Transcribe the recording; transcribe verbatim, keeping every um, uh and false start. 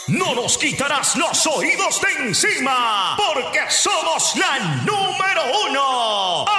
no nos quitarás los oídos de encima, porque somos la número uno.